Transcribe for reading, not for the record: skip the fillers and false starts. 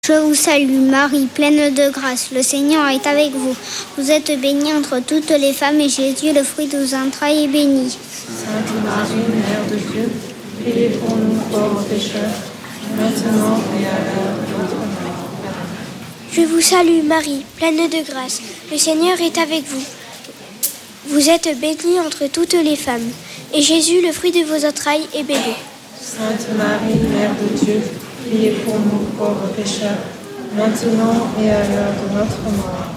Je vous salue Marie, pleine de grâce, le Seigneur est avec vous. Vous êtes bénie entre toutes les femmes et Jésus, le fruit de vos entrailles, est béni. Sainte Marie, Mère de Dieu, priez pour nous pauvres pécheurs, maintenant et à l'heure de notre mort. Je vous salue Marie, pleine de grâce, le Seigneur est avec vous. Vous êtes bénie entre toutes les femmes, et Jésus, le fruit de vos entrailles, est béni. Sainte Marie, Mère de Dieu, priez pour nous pauvres pécheurs, maintenant et à l'heure de notre mort.